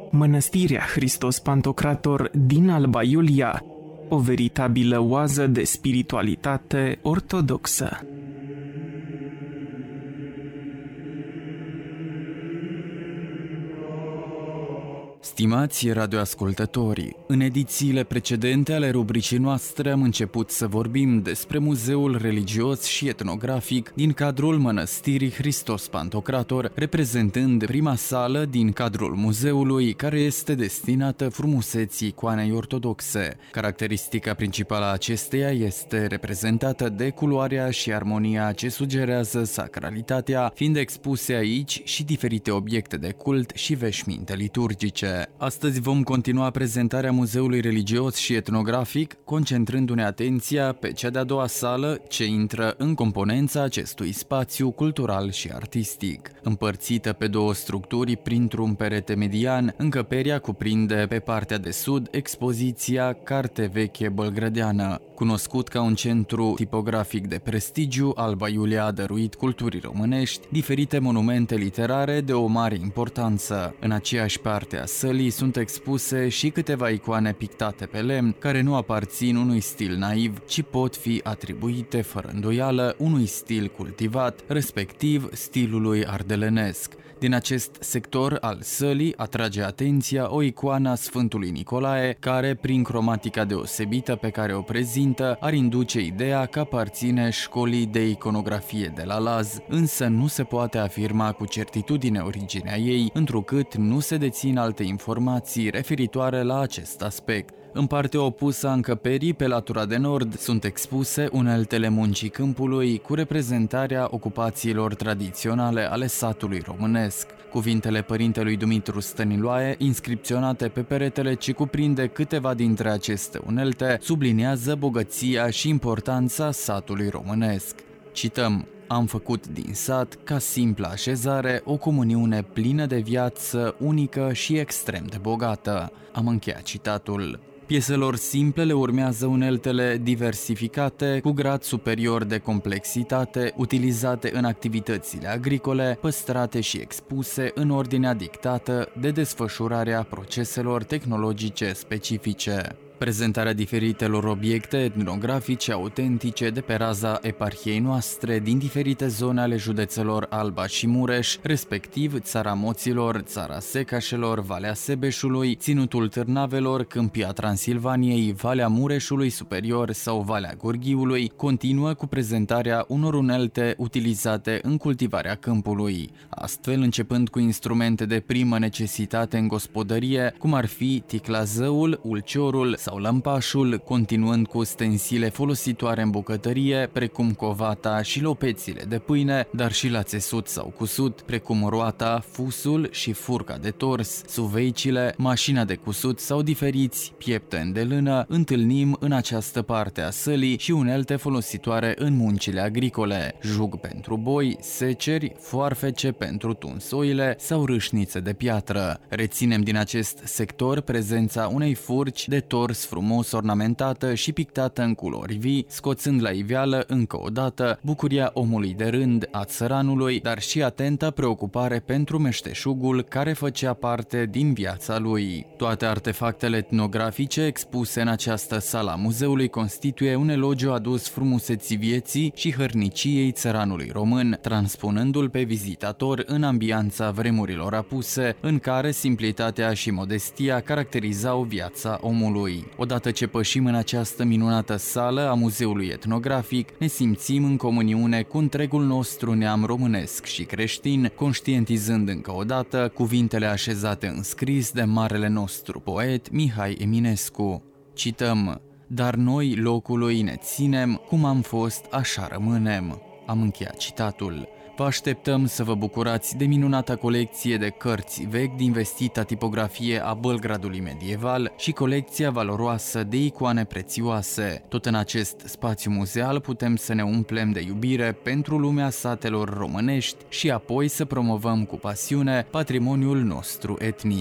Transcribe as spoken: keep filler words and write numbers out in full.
Mănăstirea Hristos Pantocrator din Alba Iulia, o veritabilă oază de spiritualitate ortodoxă. Stimați radioascultători, în edițiile precedente ale rubricii noastre am început să vorbim despre muzeul religios și etnografic din cadrul Mănăstirii Hristos Pantocrator, reprezentând prima sală din cadrul muzeului care este destinată frumuseții icoanei ortodoxe. Caracteristica principală a acesteia este reprezentată de culoarea și armonia ce sugerează sacralitatea, fiind expuse aici și diferite obiecte de cult și veșminte liturgice. Astăzi vom continua prezentarea Muzeului Religios și Etnografic, concentrându-ne atenția pe cea de-a doua sală ce intră în componența acestui spațiu cultural și artistic. Împărțită pe două structuri printr-un perete median, încăperea cuprinde pe partea de sud expoziția Carte Veche Bălgrădeană. Cunoscut ca un centru tipografic de prestigiu, Alba Iulia a dăruit culturii românești diferite monumente literare de o mare importanță. În aceeași parte a sălii sunt expuse și câteva icoane pictate pe lemn, care nu aparțin unui stil naiv, ci pot fi atribuite fără îndoială unui stil cultivat, respectiv stilului ardelenesc. Din acest sector al sălii atrage atenția o icoană a Sfântului Nicolae, care, prin cromatica deosebită pe care o prezintă, ar induce ideea că aparține școlii de iconografie de la Laz, însă nu se poate afirma cu certitudine originea ei, întrucât nu se dețin alte informații referitoare la acest aspect. În partea opusă a încăperii, pe latura de nord, sunt expuse uneltele muncii câmpului cu reprezentarea ocupațiilor tradiționale ale satului românesc. Cuvintele părintelui Dumitru Stăniloae, inscripționate pe peretele ce cuprinde câteva dintre aceste unelte, subliniază bogăția și importanța satului românesc. Cităm: "Am făcut din sat, ca simplă așezare, o comuniune plină de viață, unică și extrem de bogată." Am încheiat citatul. Pieselor simple le urmează uneltele diversificate cu grad superior de complexitate, utilizate în activitățile agricole, păstrate și expuse în ordinea dictată de desfășurarea proceselor tehnologice specifice. Prezentarea diferitelor obiecte etnografice autentice de pe raza eparhiei noastre din diferite zone ale județelor Alba și Mureș, respectiv Țara Moților, Țara Secașelor, Valea Sebeșului, Ținutul Târnavelor, Câmpia Transilvaniei, Valea Mureșului Superior sau Valea Gorghiului, continuă cu prezentarea unor unelte utilizate în cultivarea câmpului. Astfel, începând cu instrumente de primă necesitate în gospodărie, cum ar fi ticlazăul, ulciorul sau lămpașul, continuând cu stensile folositoare în bucătărie, precum covata și lopețile de pâine, dar și la țesut sau cusut, precum roata, fusul și furca de tors, suveicile, mașina de cusut sau diferiți piepteni de lână, întâlnim în această parte a sălii și unelte folositoare în muncile agricole, jug pentru boi, seceri, foarfece pentru tuns oile sau râșnițe de piatră. Reținem din acest sector prezența unei furci de tors frumos ornamentată și pictată în culori vii, scoțând la iveală încă o dată bucuria omului de rând, a țăranului, dar și atenta preocupare pentru meșteșugul care făcea parte din viața lui. Toate artefactele etnografice expuse în această sală a muzeului constituie un elogiu adus frumuseții vieții și hărniciei țăranului român, transpunându-l pe vizitator în ambianța vremurilor apuse, în care simplitatea și modestia caracterizau viața omului. Odată ce pășim în această minunată sală a Muzeului Etnografic, ne simțim în comuniune cu întregul nostru neam românesc și creștin, conștientizând încă o dată cuvintele așezate în scris de marele nostru poet Mihai Eminescu. Cităm: "Dar noi locului ne ținem, cum am fost, așa rămânem." Am încheiat citatul. Vă așteptăm să vă bucurați de minunata colecție de cărți vechi din vestita tipografie a Bălgradului medieval și colecția valoroasă de icoane prețioase. Tot în acest spațiu muzeal putem să ne umplem de iubire pentru lumea satelor românești și apoi să promovăm cu pasiune patrimoniul nostru etnic.